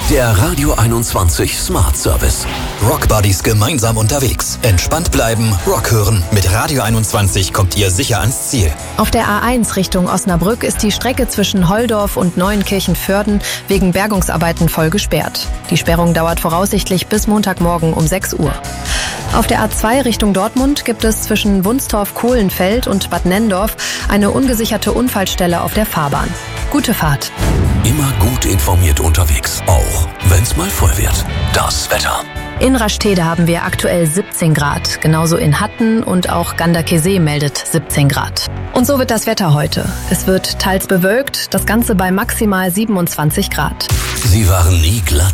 Der Radio 21 Smart Service. Rockbuddies gemeinsam unterwegs. Entspannt bleiben, Rock hören. Mit Radio 21 kommt ihr sicher ans Ziel. Auf der A1 Richtung Osnabrück ist die Strecke zwischen Holdorf und Neuenkirchen-Vörden wegen Bergungsarbeiten voll gesperrt. Die Sperrung dauert voraussichtlich bis Montagmorgen um 6 Uhr. Auf der A2 Richtung Dortmund gibt es zwischen Wunstorf-Kohlenfeld und Bad Nenndorf eine ungesicherte Unfallstelle auf der Fahrbahn. Gute Fahrt. Immer gut informiert unterwegs, auch wenn's mal voll wird. Das Wetter. In Rastede haben wir aktuell 17 Grad. Genauso in Hatten und auch Ganderkesee meldet 17 Grad. Und so wird das Wetter heute. Es wird teils bewölkt, das Ganze bei maximal 27 Grad. Sie waren nie glatt.